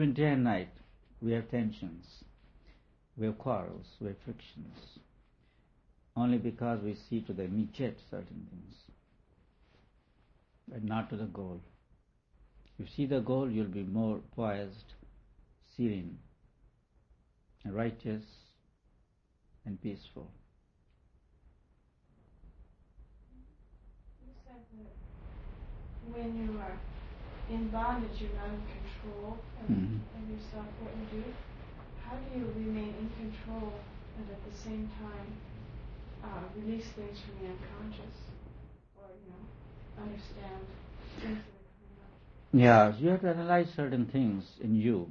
Even day and night, we have tensions, we have quarrels, we have frictions, only because we see to the immediate certain things, but not to the goal. If you see the goal, you'll be more poised, serene, and righteous, and peaceful. You said that when you are in bondage, you're not in control of yourself, what you do. How do you remain in control and at the same time release things from the unconscious, or understand things that are coming up? Yeah, you have to analyze certain things in you,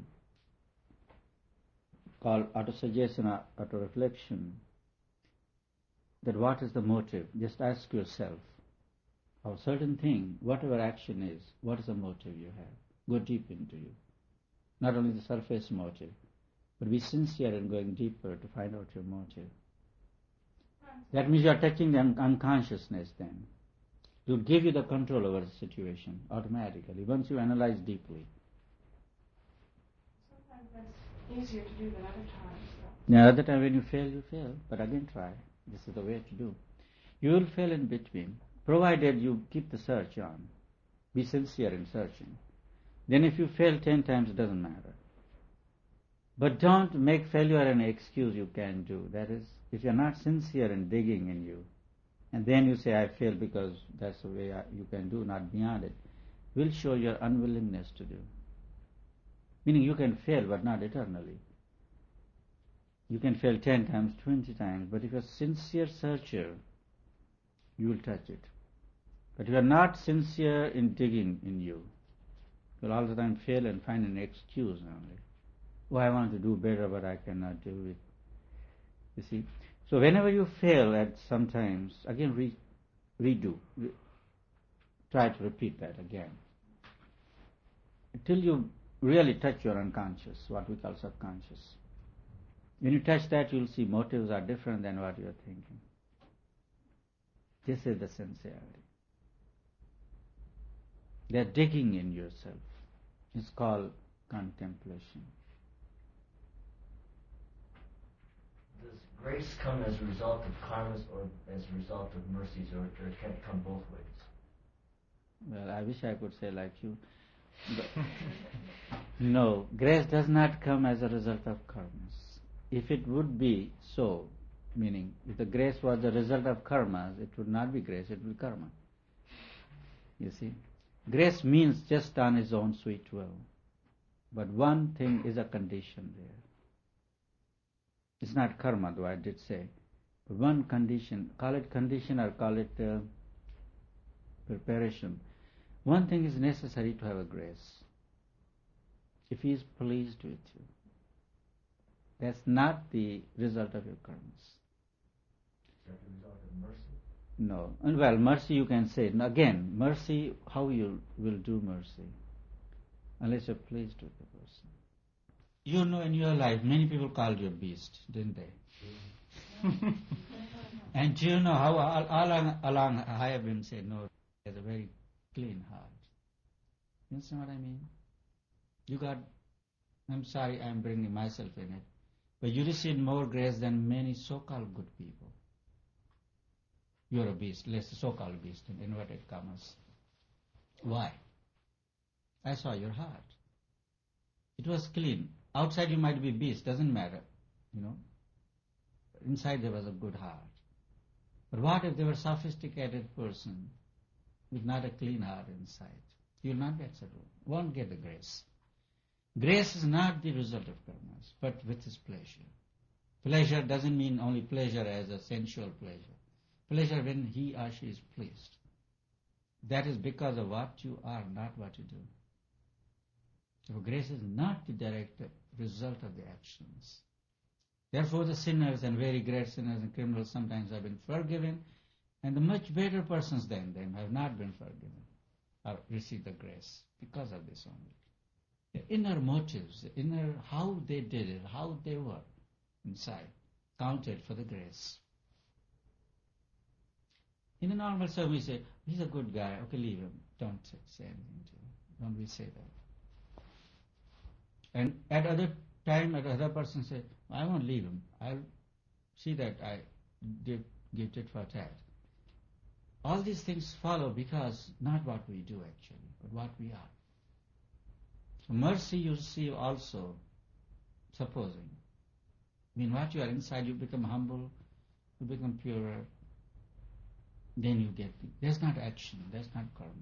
called autosuggestion, auto-reflection, that what is the motive? Just ask yourself, of a certain thing, whatever action is, what is the motive you have? Go deep into you. Not only the surface motive, but be sincere in going deeper to find out your motive. That means you are touching the unconsciousness then. It will give you the control over the situation automatically, once you analyze deeply. Sometimes that's easier to do than other times. Now, other time when you fail, but again try. This is the way to do. You will fail in between, provided you keep the search on. Be sincere in searching. Then if you fail 10 times, it doesn't matter. But don't make failure an excuse you can do. That is, if you're not sincere in digging in you, and then you say, I failed because that's the way you can do, not beyond it, will show your unwillingness to do. Meaning you can fail, but not eternally. You can fail 10 times, 20 times, but if you're a sincere searcher, you will touch it. But if you're not sincere in digging in you, you'll all the time fail and find an excuse only. Oh, I want to do better, but I cannot do it. You see? So whenever you fail at sometimes, again redo. Try to repeat that again. Until you really touch your unconscious, what we call subconscious. When you touch that, you'll see motives are different than what you're thinking. This is the sincerity. They're digging in yourself. It's called contemplation. Does grace come as a result of karmas or as a result of mercies, or it can come both ways? Well, I wish I could say like you. But no, grace does not come as a result of karmas. If it would be so, meaning if the grace was the result of karmas, it would not be grace, it would be karma. You see? Grace means just on his own sweet will. But one thing is a condition there. It's not karma, though I did say. But one condition, call it condition or call it preparation. One thing is necessary to have a grace. If he is pleased with you, that's not the result of your karmas. Is that the result of mercy? No. And well, mercy you can say. Again, mercy, how you will do mercy? Unless you're pleased with the person. You know, in your life, many people called you a beast, didn't they? And do you know how all along I have been saying, no, he has a very clean heart. You understand what I mean? You got, I'm sorry I'm bringing myself in it, but you received more grace than many so-called good people. You're a beast, let's say so-called beast in inverted commas. Why? I saw your heart. It was clean. Outside you might be beast, doesn't matter, you know. Inside there was a good heart. But what if they were a sophisticated person with not a clean heart inside? You'll not get settled. Won't get the grace. Grace is not the result of karmas, but with his pleasure. Pleasure doesn't mean only pleasure as a sensual pleasure. Pleasure when he or she is pleased. That is because of what you are, not what you do. So grace is not the direct result of the actions. Therefore the sinners and very great sinners and criminals sometimes have been forgiven, and the much better persons than them have not been forgiven or received the grace because of this only. The inner motives, the inner how they did it, how they were inside, counted for the grace. In a normal service, we say, he's a good guy, okay, leave him. Don't say anything to him. Don't we say that? And at other time, at other person say, I won't leave him. I'll see that I give tit for tat. All these things follow because not what we do actually, but what we are. So mercy you receive also, supposing. I mean, what you are inside, you become humble, you become purer, then you get it. That's not action, that's not karma.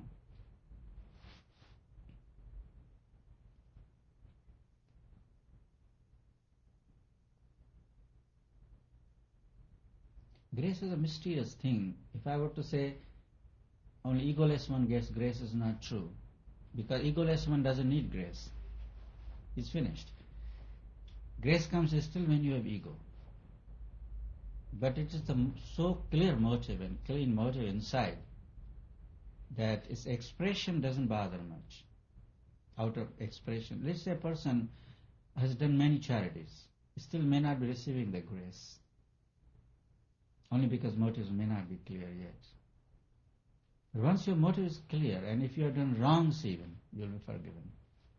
Grace is a mysterious thing. If I were to say only egoless one gets grace, is not true. Because egoless one doesn't need grace. It's finished. Grace comes still when you have ego. But it is the so clear motive and clean motive inside that its expression doesn't bother much. Outer expression. Let's say a person has done many charities, still may not be receiving the grace. Only because motives may not be clear yet. But once your motive is clear, and if you have done wrongs even, you will be forgiven.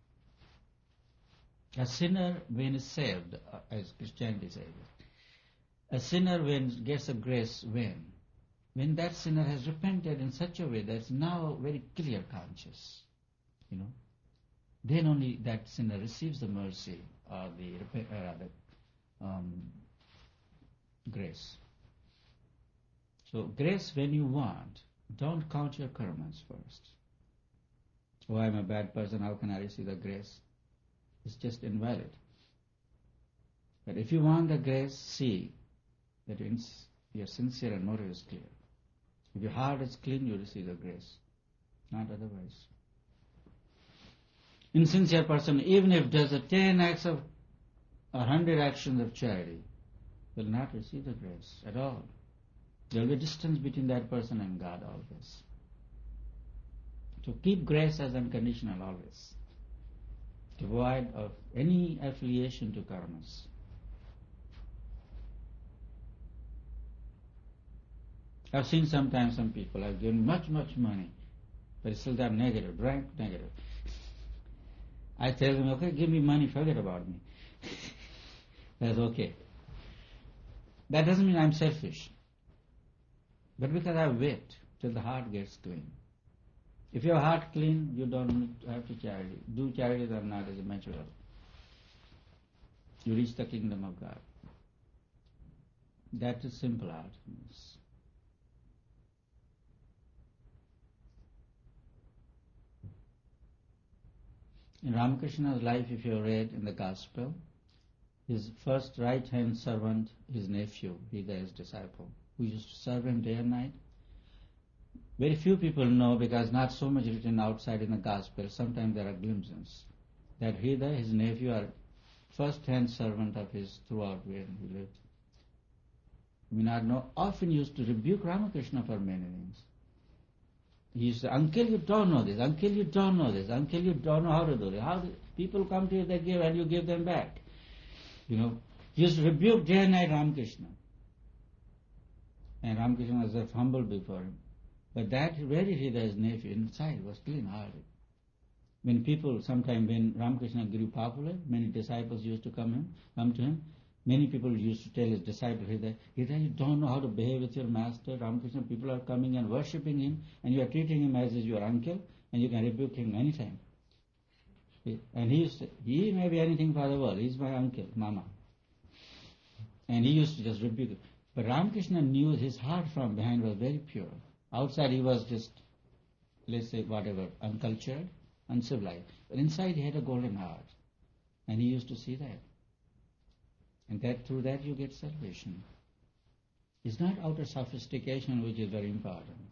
A sinner, when is saved, as Christianity says, a sinner when gets a grace when that sinner has repented in such a way that it's now very clear conscious, then only that sinner receives the mercy or the grace. So grace when you want, don't count your karmas first. Oh, I'm a bad person, how can I receive the grace? It's just invalid. But if you want the grace, see that your sincere and motive is clear. If your heart is clean, you receive the grace, not otherwise. Insincere person, even if does 10 acts of 100 actions of charity, will not receive the grace at all. There will be a distance between that person and God always. So keep grace as unconditional always. Devoid of any affiliation to karmas. I've seen sometimes some people have given much money, but still they are negative, rank negative. I tell them, okay, give me money, forget about me. That's okay. That doesn't mean I'm selfish. But because I wait till the heart gets clean. If your heart clean, you don't have to charity. Do charities or not as a material. You reach the kingdom of God. That is simple art. In Ramakrishna's life, if you read in the Gospel, his first right-hand servant, his nephew, his disciple, who used to serve him day and night. Very few people know because not so much written outside in the Gospel. Sometimes there are glimpses that Hridaya, his nephew, are first-hand servant of his throughout where he lived. Vinod often used to rebuke Ramakrishna for many things. He used to say, uncle, you don't know this, uncle, you don't know this, uncle, you don't know how to do this. People come to you, they give, and you give them back. He used to rebuke day and night Ramakrishna. And Ramakrishna was humble before him. But that very Hridaya's nephew inside was clean-hearted. When Ramakrishna grew popular, many disciples used to come to him. Many people used to tell his disciple Hridaya, you don't know how to behave with your master, Ramakrishna. People are coming and worshipping him, and you are treating him as your uncle, and you can rebuke him anytime. And he used to say, he may be anything for the world. He's my uncle, Mama. And he used to just rebuke him. But Ramakrishna knew his heart from behind was very pure. Outside he was just, let's say, uncultured, uncivilized. But inside he had a golden heart. And he used to see that. And through that you get salvation. It's not outer sophistication which is very important.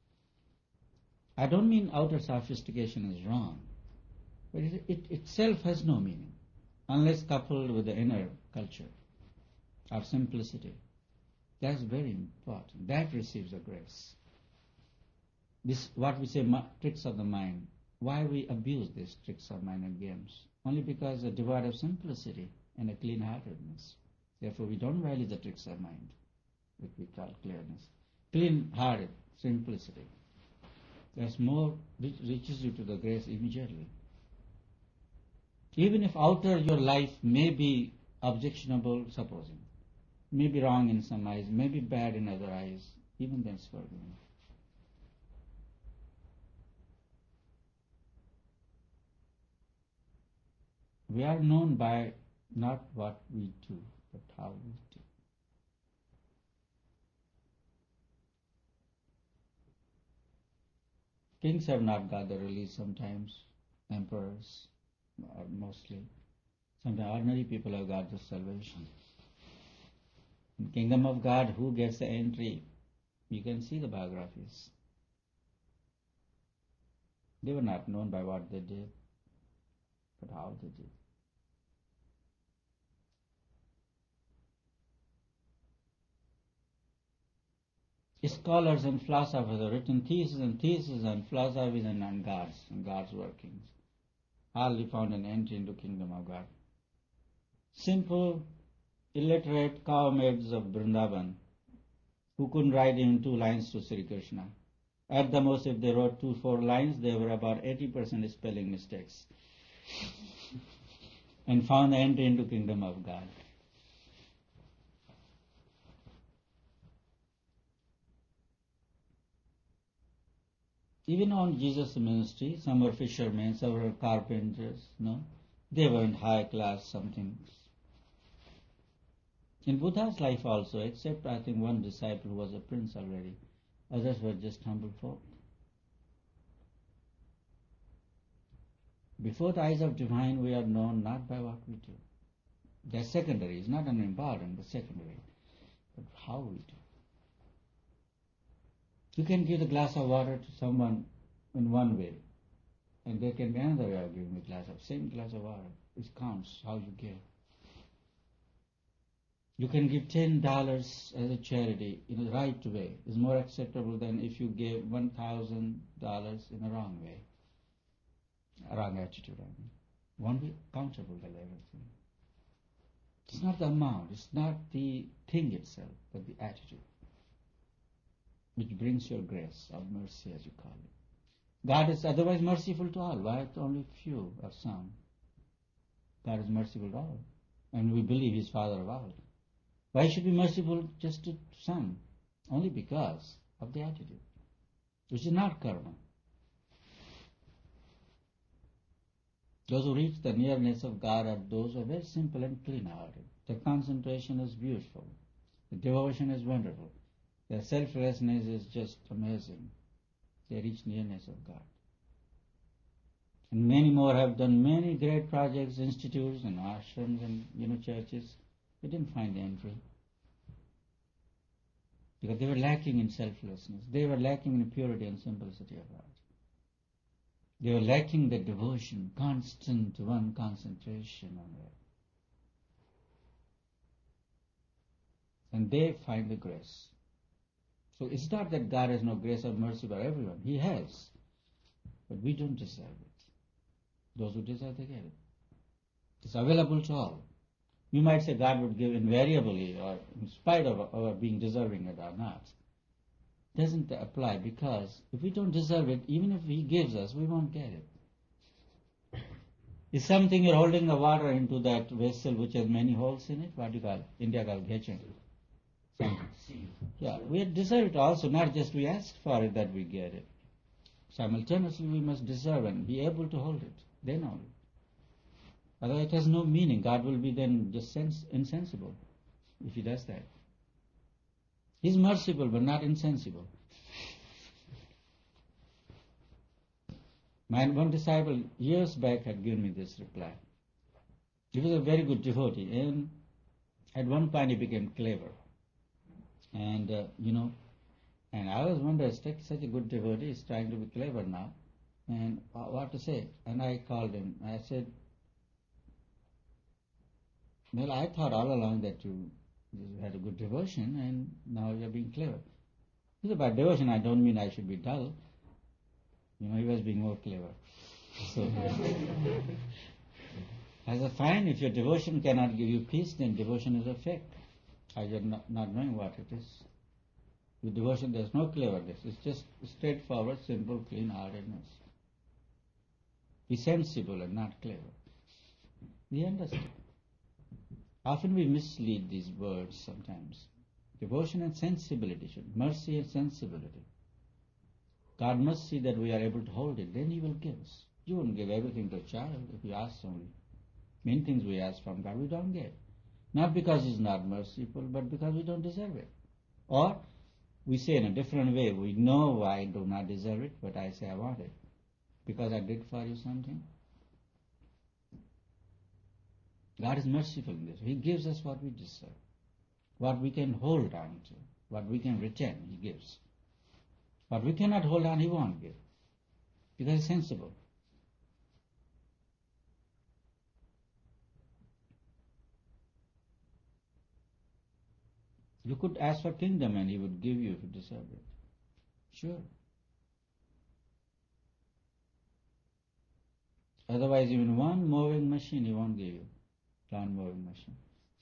I don't mean outer sophistication is wrong. But it itself has no meaning. Unless coupled with the inner culture or simplicity. That's very important. That receives the grace. This, what we say, tricks of the mind. Why we abuse these tricks of mind and games? Only because they're devoid of simplicity and a clean-heartedness. Therefore, we don't value the tricks of mind, which we call clearness. Clean-hearted, simplicity. That's more, which reaches you to the grace immediately. Even if outer your life may be objectionable, supposing, may be wrong in some eyes, may be bad in other eyes, even then it's forgiven. We are known by not what we do, but how we do. Kings have not got the release sometimes, emperors mostly. Sometimes ordinary people have got the salvation. In the kingdom of God, who gets the entry? You can see the biographies. They were not known by what they did, but how they did. Scholars and philosophers have written theses and theses on philosophies and on God's workings. Hardly found an entry into kingdom of God. Simple, illiterate cow-maids of Vrindavan who couldn't write even 2 lines to Sri Krishna. At the most, if they wrote 2-4 lines, they were about 80% spelling mistakes and found the entry into kingdom of God. Even on Jesus' ministry, some were fishermen, some were carpenters, no? They weren't high class something. In Buddha's life also, except I think one disciple who was a prince already, others were just humble folk. Before the eyes of divine, we are known not by what we do. That's secondary. It's not unimportant, but secondary. But how we do. You can give a glass of water to someone in one way, and there can be another way of giving same glass of water. It counts how you give. You can give $10 as a charity in the right way. It's more acceptable than if you gave $1,000 in a wrong way. A wrong attitude, I mean. Won't be accountable for everything. It's not the amount, it's not the thing itself, but the attitude, which brings your grace or mercy, as you call it. God is otherwise merciful to all. Why to only few or some? God is merciful to all. And we believe He is Father of all. Why should be merciful just to some? Only because of the attitude, which is not karma. Those who reach the nearness of God are those who are very simple and clean-hearted. Their concentration is beautiful. The devotion is wonderful. Their selflessness is just amazing. They reach nearness of God. And many more have done many great projects, institutes and ashrams and churches. They didn't find the entry. Because they were lacking in selflessness. They were lacking in purity and simplicity of heart. They were lacking the devotion, constant one concentration on it. And they find the grace. So it's not that God has no grace or mercy for everyone. He has. But we don't deserve it. Those who deserve, they get it. It's available to all. You might say God would give invariably or in spite of our being deserving it or not. Doesn't apply, because if we don't deserve it, even if He gives us, we won't get it. It's something you're holding the water into that vessel which has many holes in it. What do you call it? India call getching. Yeah, we deserve it also, not just we ask for it that we get it. Simultaneously we must deserve and be able to hold it. Then only. Otherwise it has no meaning. God will be then just insensible if He does that. He's merciful but not insensible. My one disciple years back had given me this reply. He was a very good devotee, and at one point he became clever. And, and I was wondering, such a good devotee is trying to be clever now, and what to say. And I called him. I said, well, I thought all along that you had a good devotion, and now you're being clever. He said, by devotion I don't mean I should be dull. He was being more clever. So I said, fine, if your devotion cannot give you peace, then devotion is a fake. You're not knowing what it is. With devotion there's no cleverness. It's just straightforward, simple, clean-heartedness. Be sensible and not clever. We understand. Often we mislead these words sometimes. Devotion and sensibility, mercy and sensibility. God must see that we are able to hold it, then He will give us. You wouldn't give everything to a child if you ask only. Many things we ask from God we don't get. Not because He's not merciful, but because we don't deserve it. Or we say in a different way, we know I do not deserve it, but I say I want it. Because I did for you something. God is merciful in this. He gives us what we deserve. What we can hold on to. What we can retain, He gives. What we cannot hold on, He won't give. Because He's sensible. You could ask for kingdom and He would give you if you deserve it. Sure. Otherwise, even one moving machine He won't give you. Plant moving machine.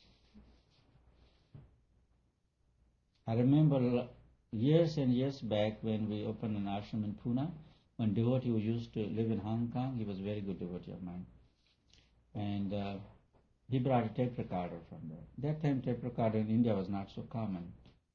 I remember years and years back when we opened an ashram in Pune, one devotee who used to live in Hong Kong, he was a very good devotee of mine. And he brought a tape recorder from there. That time tape recorder in India was not so common.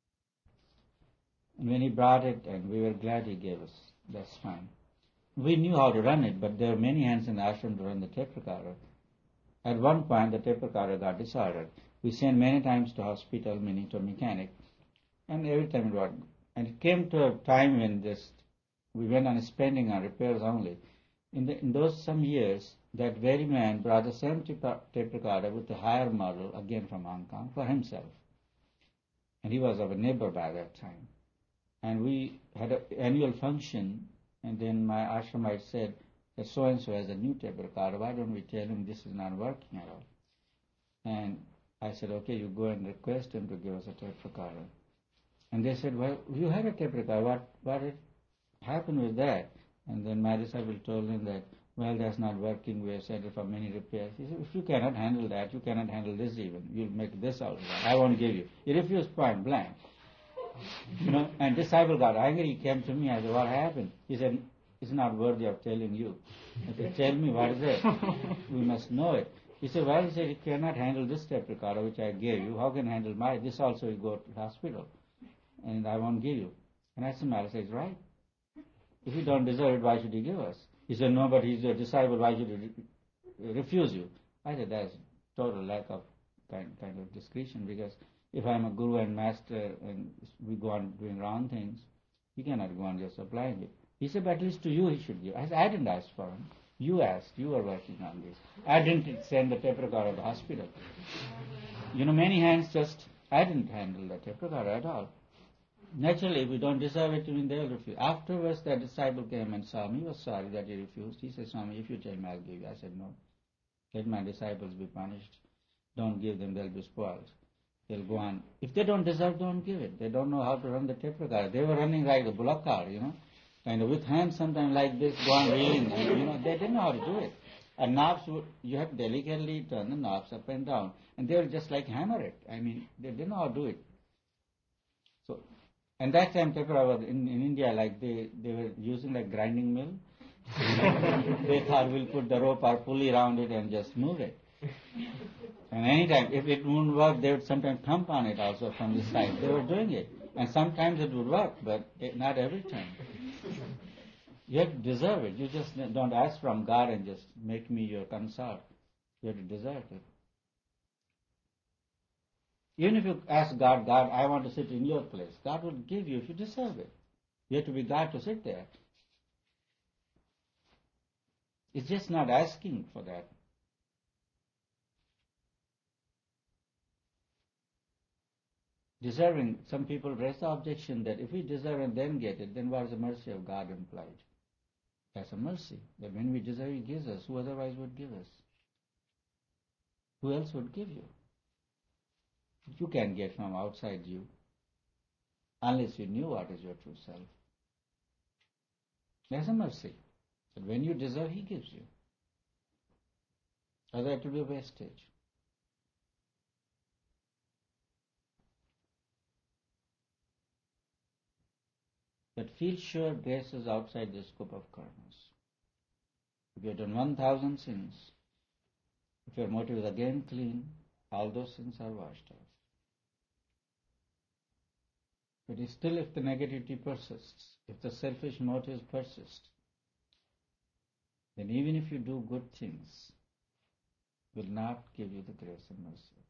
And when he brought it, and we were glad he gave us, that's fine. We knew how to run it, but there were many hands in the ashram to run the tape recorder. At one point, the tape recorder got disordered. We sent many times to hospital, meaning to a mechanic, and every time it was. And it came to a time when we went on spending on repairs only. In those some years, that very man brought the same tape recorder with a higher model, again from Hong Kong, for himself. And he was our neighbor by that time. And we had an annual function, and then my ashramite said that so-and-so has a new tape recorder. Why don't we tell him this is not working at all? And I said, okay, you go and request him to give us a tape recorder. And they said, well, you had a tape recorder. What happened with that? And then my disciple told him that, well, that's not working. We have sent it for many repairs. He said, if you cannot handle that, you cannot handle this even. You'll make this out. I won't give you. He refused point blank. And disciple got angry. He came to me. I said, what happened? He said, it's not worthy of telling you. I said, tell me, what is it? We must know it. He said, well, you cannot handle this tape recorder which I gave you. How can you handle mine? This also will go to the hospital. And I won't give you. And I said, Maharaj says, right. If you don't deserve it, why should you give us? He said, no, but he's your disciple. Why should he refuse you? I said, that's total lack of kind of discretion, because if I'm a guru and master and we go on doing wrong things, he cannot go on just applying it. He said, but at least to you he should give. I said, I didn't ask for him. You asked. You were working on this. I didn't send the tape recorder to the hospital. Many hands I didn't handle the tape recorder at all. Naturally, if we don't deserve it, they'll refuse. Afterwards, that disciple came and saw me. He was sorry that he refused. He said, Swami, if you tell me, I'll give you. I said, no. Let my disciples be punished. Don't give them, they'll be spoiled. They'll go on. If they don't deserve, don't give it. They don't know how to run the tape recorder. They were running like a bullock cart, kind of with hands sometimes like this, go on reeling. They didn't know how to do it. And knobs, you have to delicately turn the knobs up and down. And they will just like hammer it. They didn't know how to do it. So, and that time tape recorder in India, like they were using like grinding mill. They thought we'll put the rope or pulley around it and just move it. And anytime, if it wouldn't work, they would sometimes thump on it also from the side. They were doing it. And sometimes it would work, but not every time. You have to deserve it. You just don't ask from God and just make me your consort. You have to deserve it. Even if you ask God, I want to sit in your place, God will give you if you deserve it. You have to be God to sit there. It's just not asking for that. Deserving, some people raise the objection that if we deserve and then get it, then what is the mercy of God implied? That's a mercy. That when we deserve, He gives us. Who otherwise would give us? Who else would give you? You can't get from outside you unless you knew what is your true self. That's a mercy. But when you deserve, He gives you. Otherwise it will be a wastage. But feel sure grace is outside the scope of karmas. If you have done 1,000 sins, If your motive is again clean, all those sins are washed off. But still, if the negativity persists, if the selfish motives persist, then even if you do good things, will not give you the grace and mercy of God.